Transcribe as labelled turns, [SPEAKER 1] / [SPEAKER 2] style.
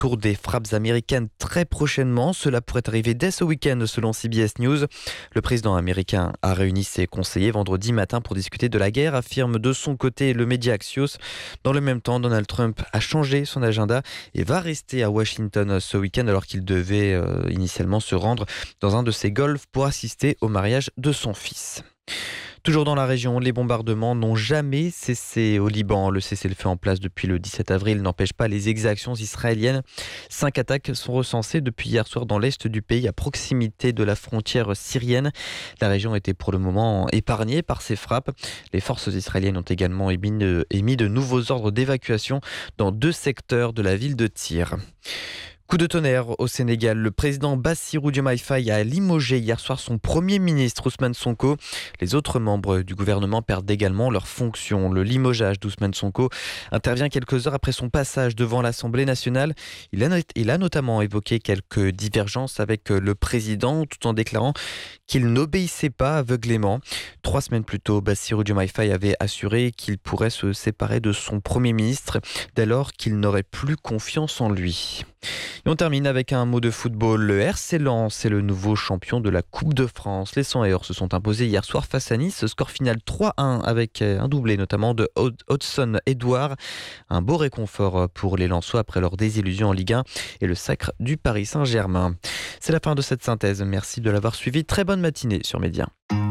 [SPEAKER 1] retour des frappes américaines très prochainement. Cela pourrait arriver dès ce week-end selon CBS News. Le président américain a réuni ses conseillers vendredi matin pour discuter de la guerre, affirme de son côté le média Axios. Dans le même temps, Donald Trump a changé son agenda et va rester à Washington ce week-end alors qu'il devait initialement se rendre dans un de ses golfs pour assister au mariage de son fils. Toujours dans la région, les bombardements n'ont jamais cessé au Liban. Le cessez-le-feu en place depuis le 17 avril n'empêche pas les exactions israéliennes. 5 attaques sont recensées depuis hier soir dans l'est du pays, à proximité de la frontière syrienne. La région était pour le moment épargnée par ces frappes. Les forces israéliennes ont également émis de nouveaux ordres d'évacuation dans 2 secteurs de la ville de Tyr. Coup de tonnerre au Sénégal, le président Bassirou Diomaye Faye a limogé hier soir son premier ministre Ousmane Sonko. Les autres membres du gouvernement perdent également leurs fonctions. Le limogeage d'Ousmane Sonko intervient quelques heures après son passage devant l'Assemblée nationale. Il a notamment évoqué quelques divergences avec le président tout en déclarant qu'il n'obéissait pas aveuglément. 3 semaines plus tôt, Bassirou Diomaye Faye avait assuré qu'il pourrait se séparer de son premier ministre dès lors qu'il n'aurait plus confiance en lui. Et on termine avec un mot de football. Le RC Lens est le nouveau champion de la Coupe de France. Les 100 se sont imposés hier soir face à Nice. Score final 3-1 avec un doublé notamment de Hodgson Edouard. Un beau réconfort pour les Lensois après leur désillusion en Ligue 1 et le sacre du Paris Saint-Germain. C'est la fin de cette synthèse. Merci de l'avoir suivi. Très bonne matinée sur Média.